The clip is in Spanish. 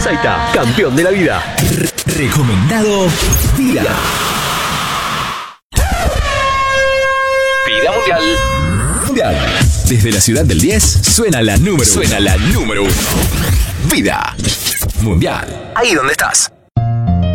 Saita, campeón de la vida. Recomendado Vida. Vida Mundial. Desde la ciudad del 10 suena la número 1. Vida Mundial. Ahí donde estás.